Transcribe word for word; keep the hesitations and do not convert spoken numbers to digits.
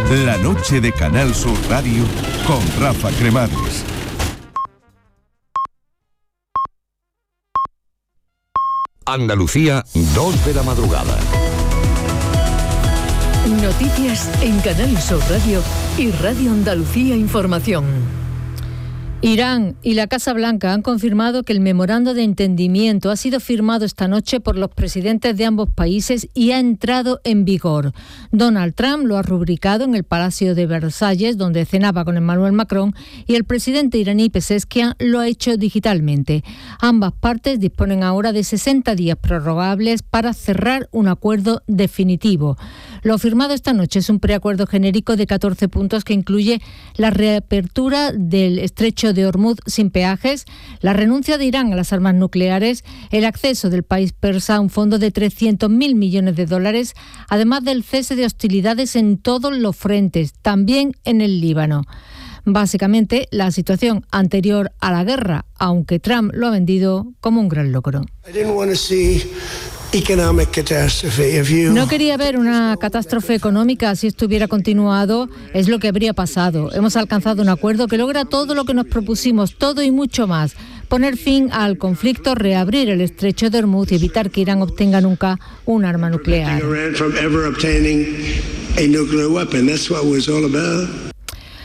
La noche de Canal Sur Radio con Rafa Cremades. Andalucía, dos de la madrugada. Noticias en Canal Sur Radio y Radio Andalucía Información. Irán y la Casa Blanca han confirmado que el memorando de entendimiento ha sido firmado esta noche por los presidentes de ambos países y ha entrado en vigor. Donald Trump lo ha rubricado en el Palacio de Versalles, donde cenaba con Emmanuel Macron, y el presidente iraní Pezeshkian lo ha hecho digitalmente. Ambas partes disponen ahora de sesenta días prorrogables para cerrar un acuerdo definitivo. Lo firmado esta noche es un preacuerdo genérico de catorce puntos que incluye la reapertura del estrecho de Hormuz sin peajes, la renuncia de Irán a las armas nucleares, el acceso del país persa a un fondo de trescientos mil millones de dólares, además del cese de hostilidades en todos los frentes, también en el Líbano. Básicamente, la situación anterior a la guerra, aunque Trump lo ha vendido como un gran logro. No quería ver una catástrofe económica. Si esto hubiera continuado, es lo que habría pasado. Hemos alcanzado un acuerdo que logra todo lo que nos propusimos, todo y mucho más. Poner fin al conflicto, reabrir el estrecho de Hormuz y evitar que Irán obtenga nunca un arma nuclear.